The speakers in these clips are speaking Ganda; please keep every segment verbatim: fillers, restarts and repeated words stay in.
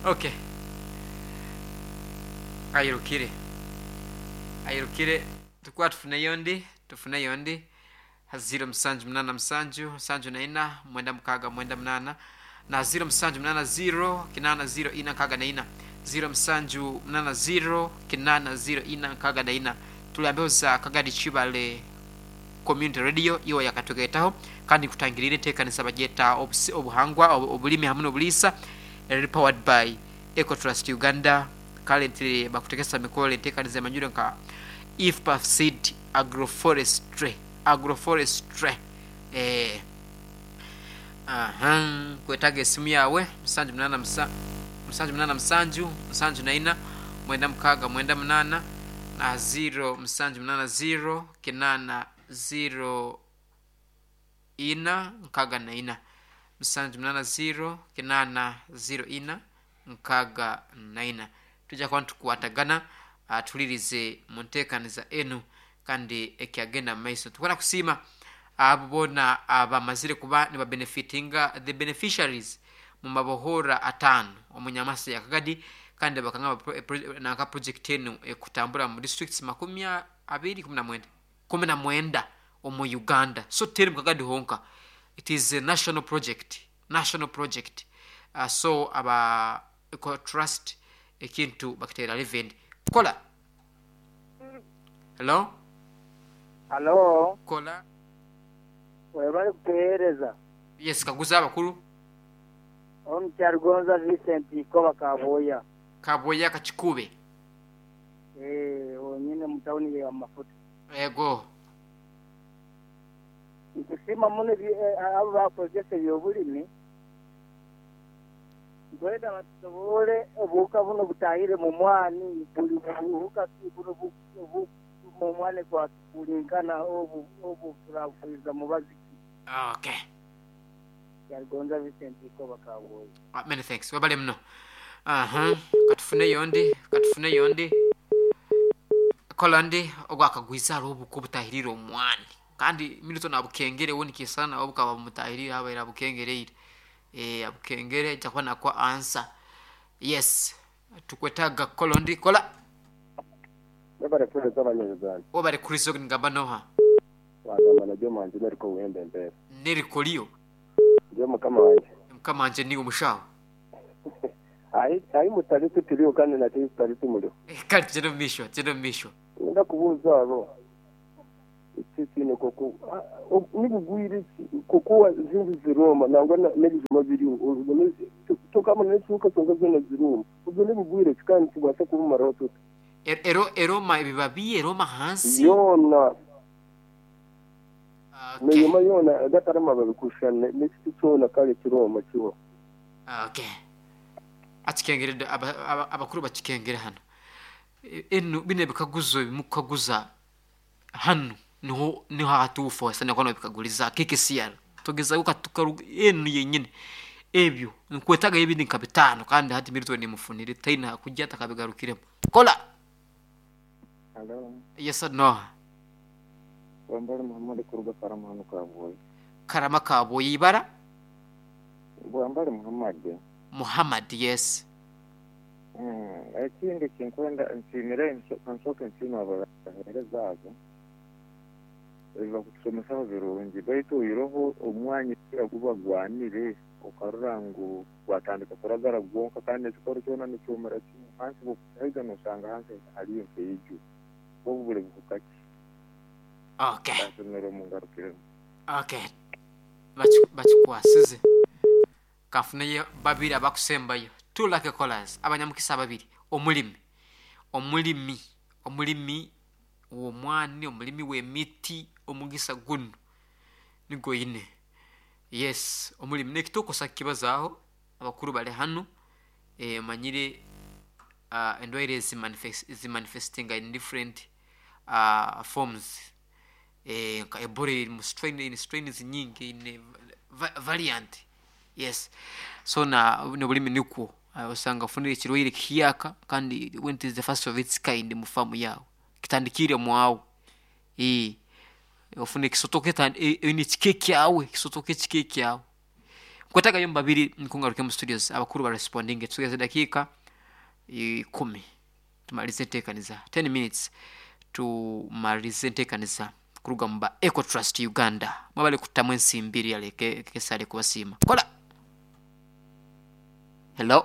Okay. Ayirukire. Ayirukire tukwa tufune yondi, tufune yondi. Haziro msanju mnana msanju, msanju na ina, mwenda mkaga mwenda mnana. Na zero msanju mnana zero, kinana zero ina kaga na ina. Zero msanju mnana zero, kinana zero ina kaga na ina. Tuliambiwa za Kagadi Chibale community radio iyo yakatugetaho kandi kutangirire teka nisabajeta obuhangwa obulimi hamwe n'obulisa powered by EcoTrust Uganda. Currently bakutekesa mikole teka nizemanyure nka if path seed agroforestry agroforestry eh aha kwetaga esimu yawe msanju mnana msa msanju mnana msanju msanju na ina mwenda mkaga mwenda mnana na zero msanju mnana zero kinana zero ina nkaga na ina msanju mnana zero kinana zero ina nkaga na ina tuja kwantu kuwatagana uh, tulirize montekaniza enu kandi ekiagenda maiso tukwana kusima abona uh, abamazire kuba ni benefitinga the beneficiaries mu mabohora atano omunyamasa ya Kagadi kandi bakanga naka project enu ekutambura mu districts makumya abiri kumi na mwenda kumi na mwenda omu Uganda. So teri mu Kagadi honka, it is a national project national project uh, so aba EcoTrust ekintu bakitera relevant kola. Hello hello kola webale kupereza. Yes kaguza abakuru on Chargonza Vincent Koba Kaboya Kaboya Kachikube eh onyine mtauni ya mafuta ego ikisima mune abo bakozese byobulimi gweda batobole obuka buno butahire mu mwani buli buka buno buku mu mwane kwa kulingana obu obu turafuza mubazi. Okay. Chargonza Vincent Koba Kaboya. Uh, many thanks wabale mno. Aha katufune yondi katufune yondi kolandi ogwakagwiza robu kubutahirira omwani kandi minuto nabukengere woni kisana obukaba mutahirira abera bukengere ire eh abukengere takwana kwa answer. Yes tukwetaga kolondi kola Nebare kule zabanye zani obare kurizo ngamba noha wagamba na joma nje neriko wembe mbere neri kolio joma kama wanje kama nje ni umushaho ai ai mutalitu tulio kandi na tisi talitu mulio kati jeno misho jeno misho nda kubuza abo sisi ne koko nibugwire koko zinzi ziroma nangwa nebi mabiri uboneze to kama nesuka songa zona ziroma ubone bugwire kandi tubasa kuba roto ero ero ma bibabi ero mahansi yona okay. Nyuma yona gatarama babikushana n'ikitona kale kiroma kiwo. Okay. Atikengere abakuru batikengere hano enu bine bikaguzo bimukaguza hano niho niho hatufu wasana kono bikaguliza kike siyara togeza ukatukaru enu yenyine ebyo nkwetaga yibindi nkabitano kandi hati mirito ni mufunire taina kujya takabigarukiremo kola. Hello. Yes or no? Wambale Muhammad kuruga Karamanu Kaboyi. Karama Kaboyi ibara? Wambale Muhammad. Muhammad, yes. Mm, ekindi kinkwenda nsimire nsoke nsima abahereza abo. Eva kutusomesa birungi baitu iroho omwanyi kira kubagwanire okarurangu kwatandika kuragara gwonka kandi zikoro cyona nicyumira kimwe hansi bukaiga no sanga hansi haliyo keiju bobule bukaki. Okay. Okay. Okay. Bachi bachi kwasize. Kafune babiri abakusembayo. Two like colors. Abanyamukisa babiri. Omulimi. Omulimi. Omulimi wo mwani omulimi we miti omugisa gunu. Nigo ine. Yes, omulimi nekitoko sakibazaho abakuru bale hano eh manyire uh endwaire is manifest is manifesting in different uh forms. Eh ebore mu strain in strains nyingi in variant. Yes, so na nobulimi nikuo usanga funire kiroire kiyaka kandi when it is the first of its kind mu famu yao kitandikire mwao eh ofune kisotoke tan ini chikeki yawe kisotoke chikeki yawe kwataga yo babiri nkungaruke mu studios abakuru ba responding tugeze dakika ikumi tumalize tekaniza ten minutes tumalize tekaniza kuruga mba Eco Trust Uganda mwabale kutamwe nsimbiri yale ke kesale kubasima kola. Hello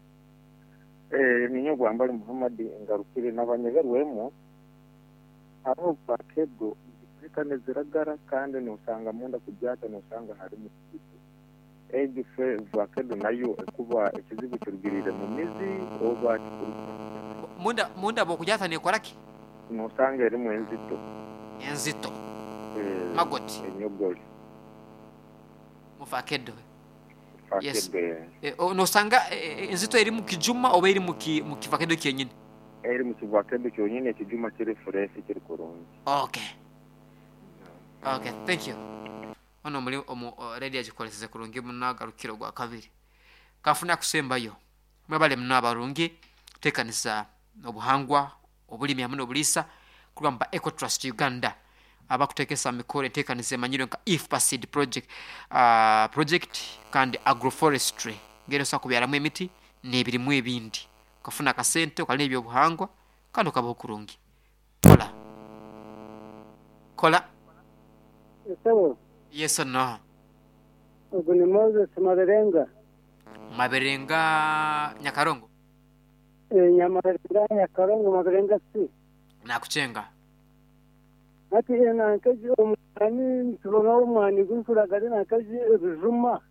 eh ninyo gwambali Muhammad ngarukire n'abanyegerwemo abo pakedo zikane ziragara kandi no usanga munda kujyata no usanga hari mu kigo egife vakedo nayo kuba ikizigo cyurugirire mu mizi oba munda munda bo kujyata ne koraki no usanga eri mu enzito enzito eh magoti enyogoli mu vakedo. Yes. Eh, no usanga enzito eri mu kijuma oba eri mu mu kivakedo kyenyine eri mu kivakedo cyonyine kijuma kiri fresh kiri kurungi. Okay. Okay, thank you. Ono muri omu ready agikoleseze kurungi munagarukiro gwa kabiri. Kafuna kusembayo. Mwabale mnabarungi tekanisa obuhangwa obulimi hamwe obulisa kugamba Eco Trust Uganda abakutekesa mikore tekanise manyiro nka I F P A seed project uh, project kandi agroforestry ngero sakubyara mu emiti nebiri mu ebindi kafuna kasente kali ebyo buhangwa kandi ukaba kurungi kola kola. Sawa. Yes or no? Ubu ni Moses Maberenga. Maberenga Nyakarongo. Eh Nyamaberenga Nyakarongo Maberenga si. Nakuchenga. Ati ena kaji omani tulona omani gunkura gari na kaji bijuma.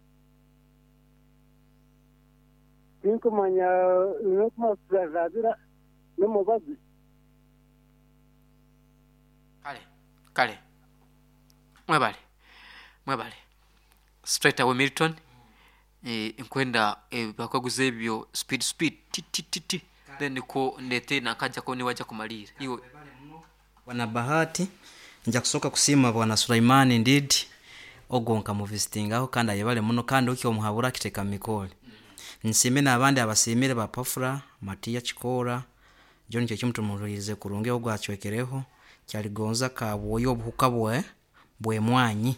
Tinko manya nokma zadira no bazi. Kale. Kale. Mwebale. Mwebale. Straight away Milton. Eh nkwenda eh bakaguze ebyo speed speed ti ti ti ti. Then ko ndete nakaja ko ni waja kumalira. Iwe wana bahati nja kusoka kusima bwana Sulaimani ndidi ogonka mu visiting aho kandi ayebale muno kandi uki omuhabura kiteka mikole. Nsime nabandi abasimire ba Pafura Matia Chikora John cyo kimtu murize kurunge ogwa chwekereho cyali gonza ka boyo buhukabwe bwe mwanyi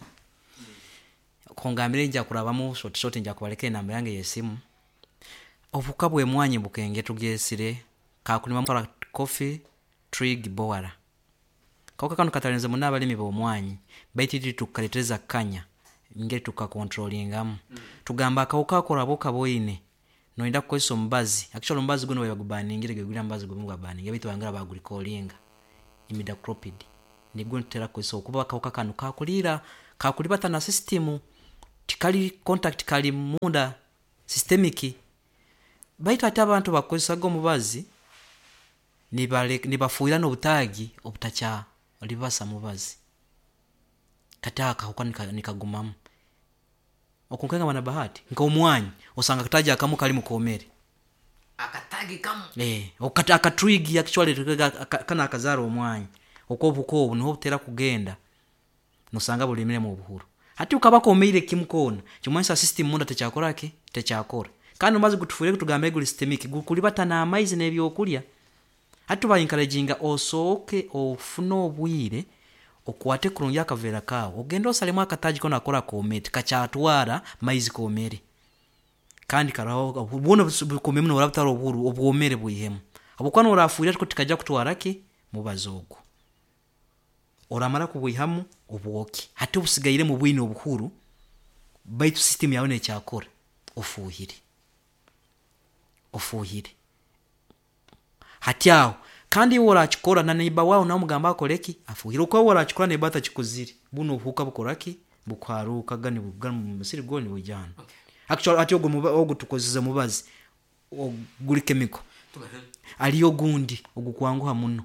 kongambire nja kurabamo shoti shoti nja kubaleke namba yange yesimu obukabwe mwanyi bukenge tugesire ka kulima mukara coffee trig bowara kauka kanu katalenze munaba limi bo mwanyi baititi tukaleteza kanya nge tuka controllingamu mm. tugamba kauka koraboka boyine no inda kweso mbazi actually mbazi guno bagubani ngire gegura mbazi gumugwa bani ngebitu bangara baguri callinga imidaclopid nibwo ntera kweso kuba kauka kanu kakulira kakulibata na system tikali contact kali munda systemic baita tabantu bakozesa go mubazi nibale nibafuira no butagi obutacha olibasa mubazi kataka hukanika nikagumamu okunkenga bana bahati nka omwanyi osanga kataja akamu kali mukomere akatagi kamu eh okata akatwig actually kana akazaro omwanyi okobuko obu no butera kugenda nosanga bulimire mu buhuru hati ukabako omeire kimukona kimwansa system munda techakorake techakora kandi maze gutufure kutugambe guli systemic kulibata na amaize nebyo okulya hati ba encouraging osoke ofuno obwire okwate kurungi akavera kawo ogenda osale mwaka taji kona akora komete kachatwara maize komere kandi karaho ubona bukomeme no rabutaro oburu obwomere buyihemu abukwana orafurira ko tikaja kutwara ki mubazogo oramara kubuyihamu obwoki hati ubusigayire mu bwino obuhuru baitu system yawe necyakora ofuhire ofuhire hatiao kandi wora chikora na neiba wao na mugamba akoleki afuhire uko wora chikora ne bata chikuziri buno huka bukoraki bukwaruka gani bugana mu musiri goni bujana okay. Actually ati ogo muba ogo tukozeza mubazi oguri chemical aliyo gundi ogukwangu hamuno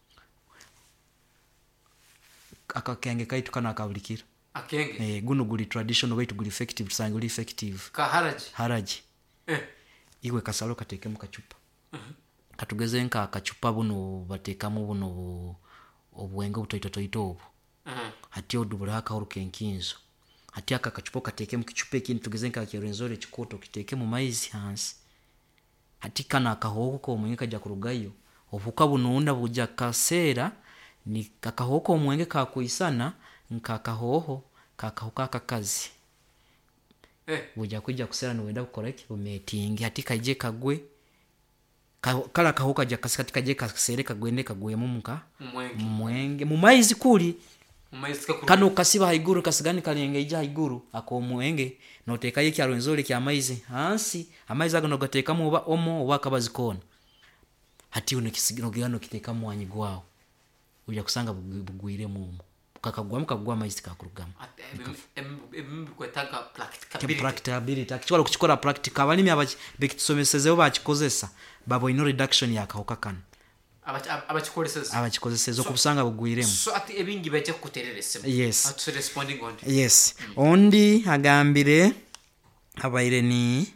akakenge kaitu kana akabulikira akenge eh guno guli traditional way to guli effective sanguli effective ka haraji haraji eh iwe kasalo kateke mu kachupa uh -huh. katugeze nka akachupa buno batekamu buno obwenge butoito toito obu uh -huh. hati odubura haka urukenkinzo hati aka kachupa kateke mu kichupa kindi tugeze nka kirenzore chikoto kiteke mu maizi hansi hati kana akahoko ko mwenge kaja kurugayo obuka bununda buja kasera ni kakahoko mwenge kakuisana nkakahoho kakahoka kakazi eh buja kujja kusera no wenda correct bumetingi hati kaje kagwe ka, kala kahuka ja kasikati kaje kasere kagwende kagwe mumuka mwenge mwenge mu maizi kuli mu maizi kakuru kano kasiba haiguru kasigani kalenge ija haiguru ako mwenge no teka yiki arwenzole kya maizi hansi amaizi ago no gateka mu oba omo oba kabazikona hati uno kisigino gano kiteka mwanyi gwao uja kusanga bugwire mumu kakagwa mukagwa maizi kakurugama embi kwetaka practicability practicability akichwala kuchikora practical abalimi abachi bekitusomesezeo bachikozesa babo ino reduction yakahoka kana abachikozesa abachikozesa okusanga bugwiremu so ati ebingi baje kutererese yes ati responding on yes mm. Ondi agambire abaire ni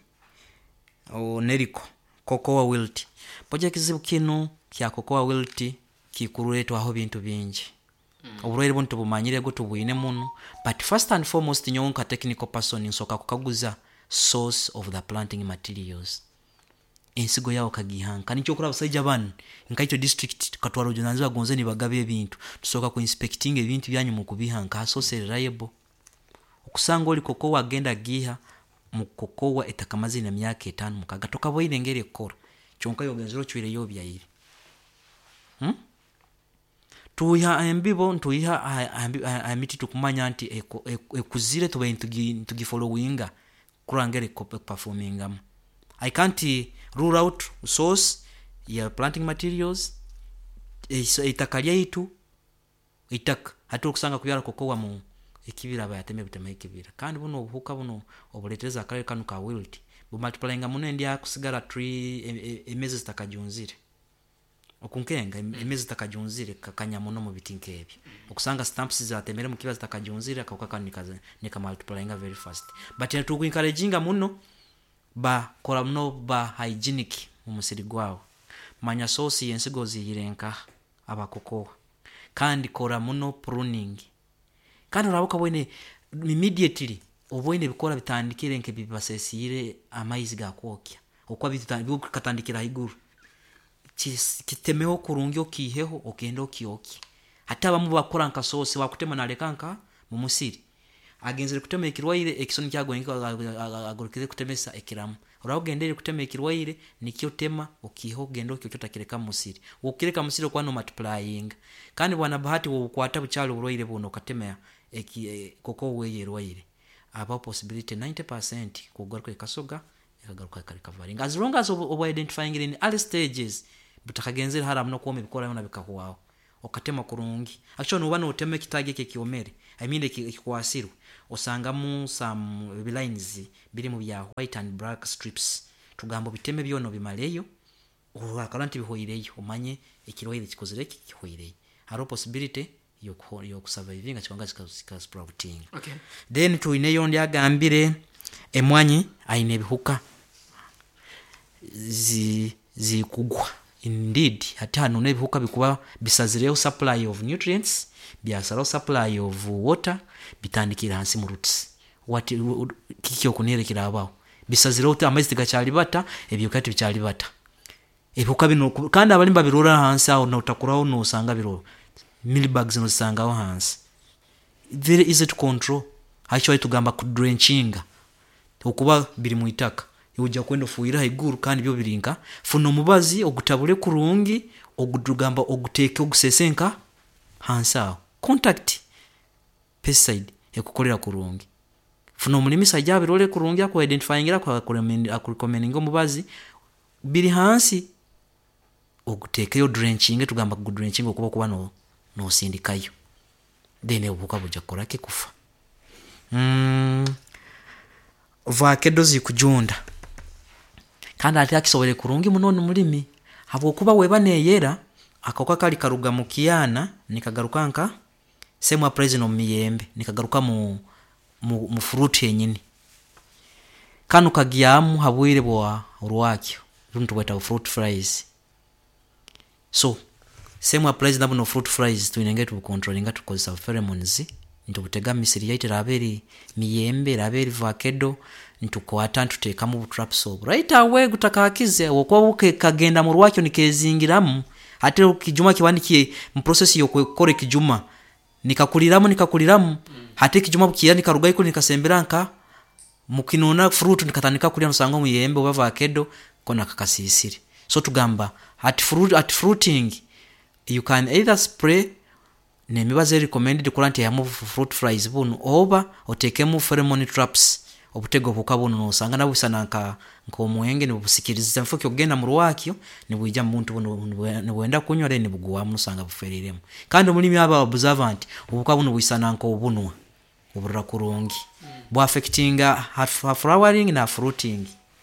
o neriko Cocoa wilt poje kizibu kino kya Cocoa wilt kikuruleto aho bintu bingi mm. Obulwaire buntu bumanyire go tubuyine muno but first and foremost nyonka technical person nsoka kukaguza source of the planting materials ensigo yawo kagihanka nicho kura basajja banu nkaito district katwaro jonanza gonzeni bagabe ebintu tusoka ku inspecting ebintu byanyu mu kubihanka source reliable okusanga oli Cocoa agenda giha mu Cocoa etakamazi na myaka etano mukaga tokaboyire ngere kora chonka yogenzero chwire yo byayire hm tuya embibo ntuyiha amiti tukumanya nti ekuzire tuba intugi followinga kurangere performing am I can't rule out source ya planting materials itakalia itu itaka hatu kusanga kuyara Cocoa mu ekibira bayateme bitema ekibira kandi buno obuhuka buno obuleteza kale kanu ka wilt bu multiplyinga muno ndi akusigara tree emezi zitakajunzire okunkenga emezi zitakajunzire kakanya muno mu bitinke ebi okusanga stamps zatemere mu kiba zitakajunzire akakaka nikaze nika multiplyinga very fast but ya tuku encouraging muno ba kola muno ba hygienic mu musiri gwawo manya source yensigo ziyirenka aba Cocoa kandi kola muno pruning kandi rabuka bwene immediately obwene bikora bitandikire nke bibasesire amaizi gakwokya okwa bitandibu katandikira iguru kitemeho kurungyo kiheho okendo kyoki hata bamu bakora nka source bakutema na lekanka mu musiri agenzere kutema ekirwaire ekisoni kyagwenga agorikire kutemesa ekiramu uragendere kutema ekirwaire nikyo tema okiho gendo kyo kyotakireka musiri ukireka musiri kwa no multiplying kandi bwana bahati wo kwata buchalo urwaire buno katema eki Cocoa weye rwaire aba possibility ninety percent kugaruka kasoga yakagaruka kali covering as long as of identifying in early stages butakagenzera haramno kuome bikora na bikahuwao okatema kurungi actually no bana uteme kitage ke kiomere I mean ekikwasiru osanga mu some lines biri mu bya white and black strips tugambo biteme byono bimaleyo urakaranti bihoireyo omanye ekirwaire kikozere kihoireyo haro possibility yo yo kusurviving achwanga chika sprouting okay then tuineyo ndi agambire emwanyi aine bihuka zi zikugwa indeed hata none bihuka bikuba bisazireo supply of nutrients biasaro supply of water bitandikira hansi mu roots what kikyo kunerekira abaho bisazireo amaziti gachali bata ebyo kati bichali bata ebihuka bino kandi abalimba birora hansi aho notakuraho no usanga biro millibugs no sanga aho hansi very easy to control actually tugamba ku drenching okuba biri mu itaka ujja kwendo fuira iguru kandi byo birinka funo mubazi ogutabule kurungi ogudugamba oguteke ogusesenka hansa contact pesticide ekukolera kurungi funo mulimi sajja birole kurungi ako identifyingira kwa recommending omubazi biri hansi oguteke yo drenching tugamba good drenching okuba kuba no no sindikayo dene obuka bujja korake kufa mm vakedo zikujunda kandi ati akisobole kurungi munone mulimi habo kuba weba neyera akoka kali karuga mu kiyana nikagarukanka semwa president omiyembe nikagaruka mu mu, mu fruit yenyini kanu kagiyamu habwire bwa urwakyo runtu weta fruit flies so semwa president no fruit flies tuinengete ku controlling atu cause pheromones ntubutega misiri yaite raberi miyembe raberi vakedo ntukwata ntuteka mu traps of right away gutakakize okwabuke kagenda mu rwakyo nikezingiramu ate ukijuma kibandikiye mu process yo kore kijuma nikakuliramu nikakuliramu mm. Ate kijuma bukira nikarugaiko nikasemberanka mukinona fruit nikatandika kulya nosanga muyembe oba avocado kona kakasisiri. So tugamba at fruit at fruiting you can either spray nemibaze recommended kulanti ya move fruit flies bunu oba otekemu pheromone traps obutego bukabuno nosanga nabusana nka nko muhenge ne busikiriza mfuki ogenda mu rwakyo ne bwijja muntu buno ne bwenda kunywa ne buguwa musanga buferiremu. Kandi mulimi aba observant obukabuno bwisana nko obunwa obura kurungi bu affecting uh, flowering na fruiting.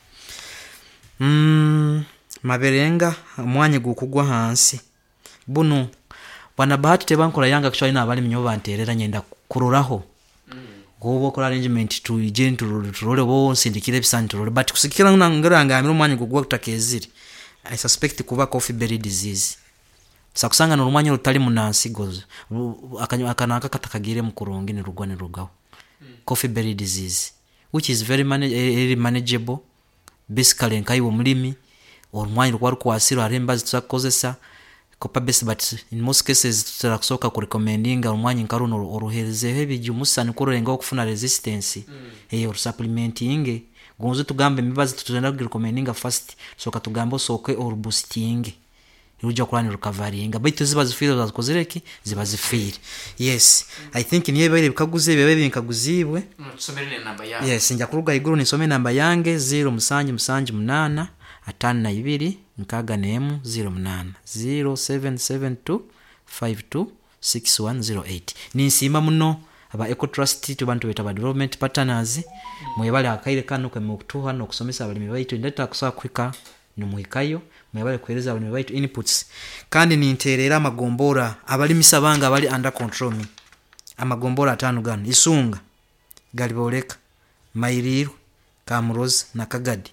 Mm, maberenga mwanye gukugwa hansi buno bana bahati tebankola yanga kishwa ina abali minyo banterera nyenda kururaho gobo kola arrangement to gentle turole bo sindikire bisanturo but kusikira nangiranga amiro mwanye gugwa kutakeziri I suspect kuba coffee berry disease sakusanga no mwanye rutali munansi gozo akanyo akanaka katakagire mukurungi ni rugwane rugaho coffee berry disease which is very manage, very manageable basically nkaiwo mulimi or mwanye rwari kwasiro aremba zitakozesa kopa base but in most cases tutakusoka ku recommending umwanya nkaruno oruhereze hebije umusani kurenga okufuna resistance mm. eh or supplementing gonzo tugambe mibazi tutenda ku recommending first soka tugambo soke or boosting iruja kulani recovery but ziba zifira zakozereki ziba zifira. Yes mm. I think niye bale bikaguze bebe binkaguzibwe tusomere namba yange. Yes njya kuruga iguru nisome namba yange zero musanji musanji munana atanu na ibiri nkaga nemu zero munana zero seven seven two five two six one zero eight. Ninsima muno aba Eco Trust tubantu beta development partners mwebale akaire kanu kwa mukutuha no kusomesa abalimi baitu ndeta kusaba kwika no muhikayo mwebale kueleza abalimi baitu inputs kandi ninterera amagombora abalimi sabanga bali under control me amagombora atanu gano isunga galiboleka Mairiro Kamuroza na Kagadi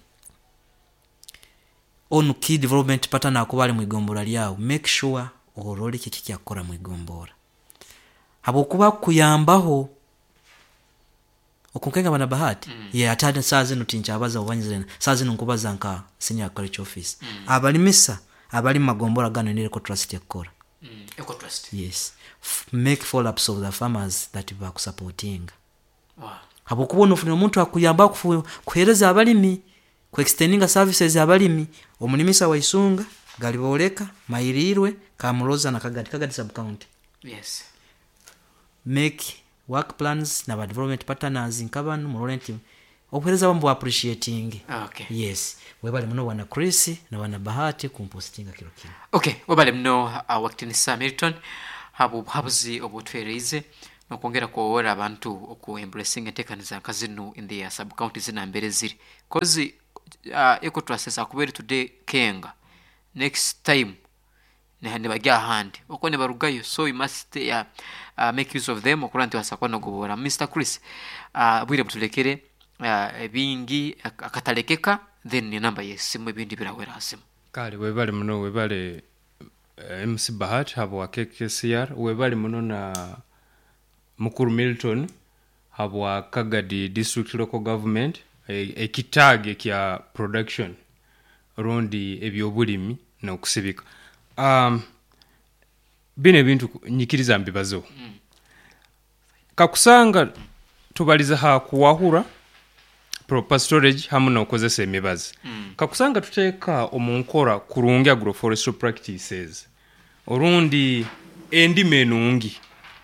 on key development partner akubali mwigombora lyawo make sure orole kiki kyakora mwigombora abo kuba kuyambaho okunkenga bana bahati mm. ye yeah, atade sazi no tincha abaza obanyizena sazi no nkubaza nka senior college office mm. abalimisa abali magombora gano ne Eco Trust yakora mm. Eco Trust yes F- make follow ups of the farmers that back supporting wow. abo kubona ufuna umuntu akuyamba kuhereza abalimi ku extending services abalimi omulimisa wa Isunga Galiboleka Mairirwe Kamuroza na Kagadi Kagadi sub county. Yes make work plans na development partners nkabanu murolenti okuhereza bambo appreciating. Okay yes webale muno wana Chris na wana Bahati kumpostinga kilo kilo. Okay webale muno uh, waktini Sam Milton habu habuzi obutwereze no kongera ko ora abantu oku embracing tekaniza kazinu in the sub county zina mbere ziri cause uh, Eco Trust akubere today kenga next time ne bajya handi okone barugayo so you must uh, uh, make use of them okuranti wasakwana gobora Mister Chris uh, bwire butulekere uh, bingi akatalekeka then ni namba yesimu ebindi birawera asimu kale webale muno webale uh, M C Bahati habo wa K K C R webale muno na Mukuru Milton habo wa Kagadi District Local Government ekitage e kya production rondi ebyobulimi na okusibika um bine bintu nyikiriza mbibazo mm. kakusanga tubaliza ha kuwahura proper storage hamuna okozesa emibazi mm. kakusanga tuteka omunkora kurungi agroforestry practices orundi endimenungi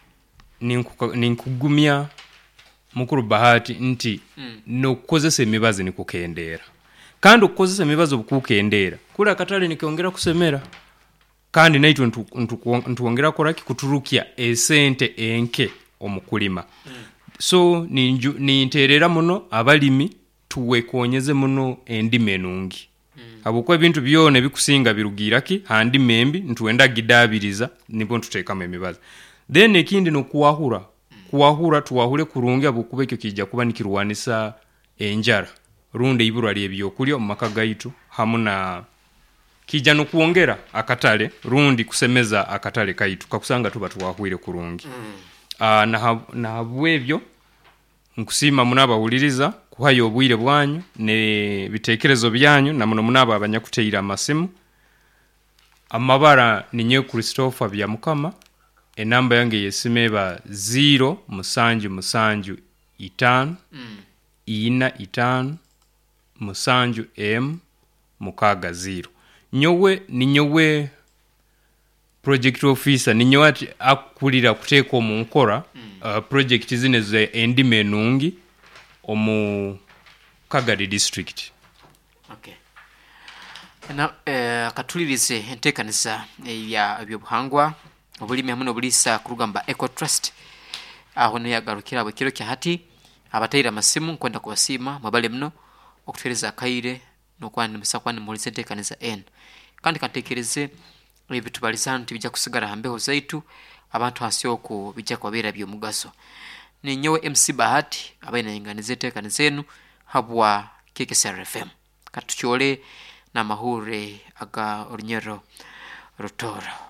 ninkugumya Mukuru Bahati nti mm. no kozesa emibazi nikukendera kandi okozesa emibazi obukukendera kula katale nikiongera kusemera kandi naito ntuongera koraki kuturukya esente enke omukulima mm. so ninju ninterera muno abalimi tuwe kuonyeze muno endimenungi mm. abukwe bintu byone bikusinga birugiraki handi membi ntuenda gidabiriza nipo ntuteka emibazi then ekindi no kuwahura kuwahura tuwahule kurungi abukube kyo kijja kuba nikirwanisa enjara runde ibura lyebyo kulya omaka gaitu hamuna kijja no kuongera akatale rundi kusemeza akatale kaitu kakusanga tuba tuwahwire kurungi mm. uh, na na habwebyo nkusima munaba uliriza kuhayo obwire bwanyu ne bitekerezo byanyu na muno munaba abanyakuteira amasimu amabara ninye Christopher bya mukama enamba yange yesimeba zero musanju musanju itano mm. ina itano musanju m mukaga zero. Nyowe ni nyowe project officer ni nyowe ati akulira kuteeka omu nkora mm. uh, project zine ze endime enungi omu Kagadi district. Okay. Na eh, katulirize entekanisa ya byobuhangwa obulimi hamwe n'obulisa ku rugamba Eco Trust aho ne yagarukira abo kiro kyahati abatayira amasimu kwenda kubasima mabale mno okutereza akaire nokwani musakwani muri entekanisa en kandi kantekereze ebitubalizana tibijja kusigara hambeho zaitu abantu hasyoku bijja kwabera byo mugaso ni nyowe M C Bahati abaina inganize entekanisa enu habwa K K S R F M katuchole na mahure aga Orunyero Rutoro.